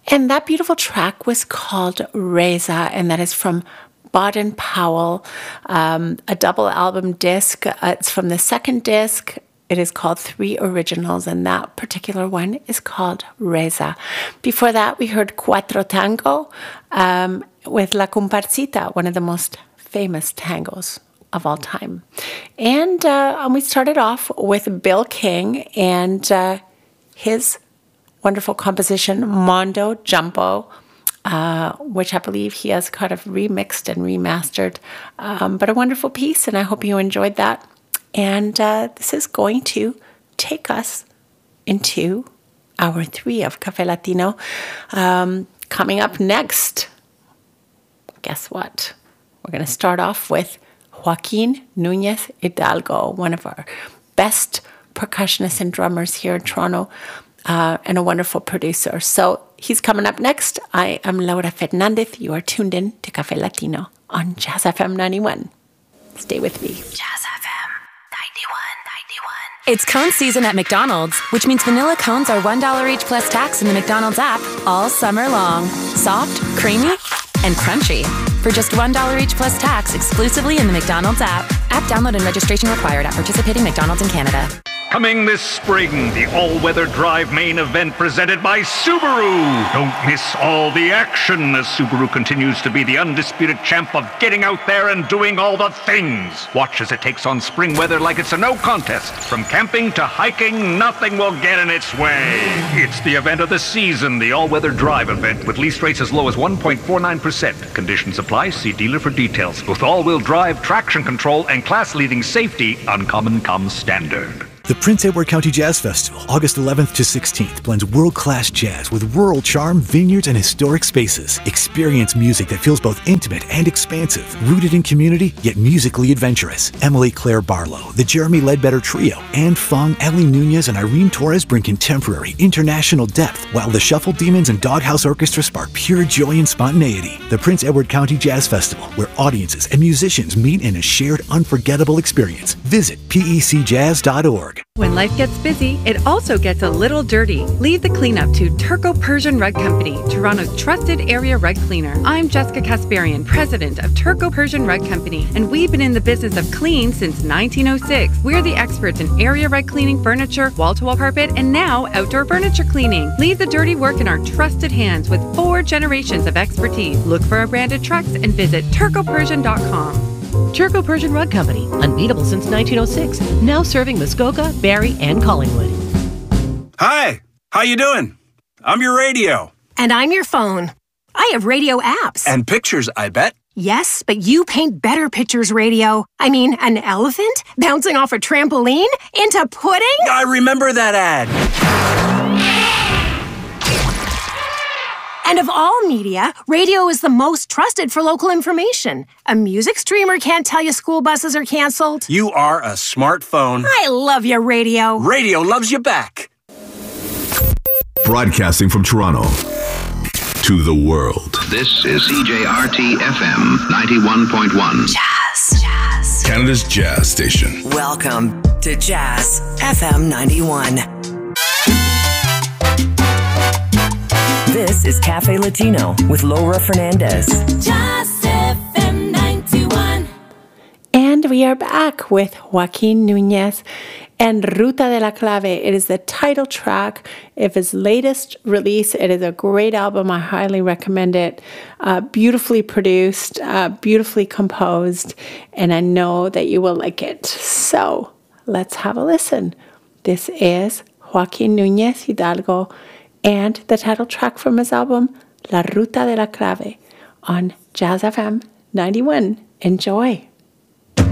And that beautiful track was called Reza, and that is from Baden Powell, a double album disc. It's from the second disc. It is called Three Originals, and that particular one is called Reza. Before that, we heard Cuatro Tango with La Comparsita, one of the most famous tangos of all time. And we started off with Bill King and his wonderful composition, Mondo Jumbo, which I believe he has kind of remixed and remastered. But a wonderful piece, and I hope you enjoyed that. And this is going to take us into hour 3 of Café Latino. Coming up next, guess what? We're going to start off with Joaquin Nunez Hidalgo, one of our best percussionists and drummers here in Toronto, and a wonderful producer. So he's coming up next. I am Laura Fernandez. You are tuned in to Café Latino on Jazz FM 91. Stay with me. Jazz FM 91. It's cone season at McDonald's, which means vanilla cones are $1 each plus tax in the McDonald's app all summer long. Soft, creamy, and crunchy. For just $1 each plus tax exclusively in the McDonald's app. App download and registration required at participating McDonald's in Canada. Coming this spring, the all-weather drive main event presented by Subaru. Don't miss all the action as Subaru continues to be the undisputed champ of getting out there and doing all the things. Watch as it takes on spring weather like it's a no contest. From camping to hiking, nothing will get in its way. It's the event of the season, the all-weather drive event with lease rates as low as 1.49%. Conditions apply. See dealer for details. With all-wheel drive, traction control, and class-leading safety, Uncommon comes standard. The Prince Edward County Jazz Festival, August 11th to 16th, blends world-class jazz with rural charm, vineyards, and historic spaces. Experience music that feels both intimate and expansive, rooted in community, yet musically adventurous. Emily Claire Barlow, the Jeremy Ledbetter Trio, Anne Fung, Ellie Nunez, and Irene Torres bring contemporary, international depth, while the Shuffle Demons and Doghouse Orchestra spark pure joy and spontaneity. The Prince Edward County Jazz Festival, where audiences and musicians meet in a shared, unforgettable experience. Visit pecjazz.org. When life gets busy, it also gets a little dirty. Leave the cleanup to Turco Persian Rug Company, Toronto's trusted area rug cleaner. I'm Jessica Kasparian, president of Turco Persian Rug Company, and we've been in the business of clean since 1906. We're the experts in area rug cleaning, furniture, wall-to-wall carpet, and now outdoor furniture cleaning. Leave the dirty work in our trusted hands with 4 generations of expertise. Look for our branded trucks and visit turcopersian.com. Turco Persian Rug Company, unbeatable since 1906, now serving Muskoka, Barrie, and Collingwood. Hi, how you doing? I'm your radio. And I'm your phone. I have radio apps. And pictures, I bet. Yes, but you paint better pictures, radio. I mean, an elephant bouncing off a trampoline into pudding? I remember that ad. And of all media, radio is the most trusted for local information. A music streamer can't tell you school buses are canceled. You are a smartphone. I love your radio. Radio loves you back. Broadcasting from Toronto to the world. This is CJRT FM 91.1. Jazz. Canada's jazz station. Welcome to Jazz FM 91. This is Cafe Latino with Laura Fernandez. Jazz FM 91. And we are back with Joaquin Nunez and Ruta de la Clave. It is the title track of his latest release. It is a great album. I highly recommend it. Beautifully produced, beautifully composed, and I know that you will like it. So let's have a listen. This is Joaquin Nunez Hidalgo and the title track from his album, La Ruta de la Clave, on Jazz FM 91. Enjoy.